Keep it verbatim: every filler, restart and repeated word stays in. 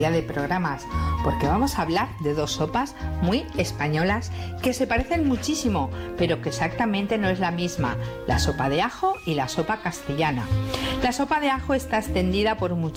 de programas, porque vamos a hablar de dos sopas muy españolas que se parecen muchísimo, pero que exactamente no es la misma: la sopa de ajo y la sopa castellana. La sopa de ajo está extendida por muchísimos